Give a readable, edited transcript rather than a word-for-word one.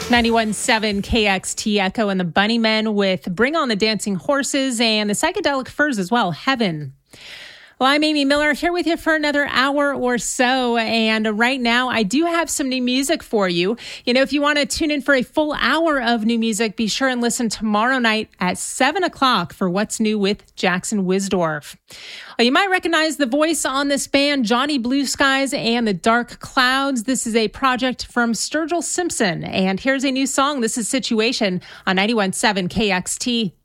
91.7 KXT Echo and the Bunnymen with Bring on the Dancing Horses and the Psychedelic Furs as well, Heaven. Well, I'm Amy Miller here with you for another hour or so. And right now, I do have some new music for you. You know, if you want to tune in for a full hour of new music, be sure and listen tomorrow night at 7 o'clock for What's New with Jackson Wisdorf. Well, you might recognize the voice on this band, Johnny Blue Skies and the Dark Clouds. This is a project from Sturgill Simpson. And here's a new song. This is Situation on 91.7 KXT.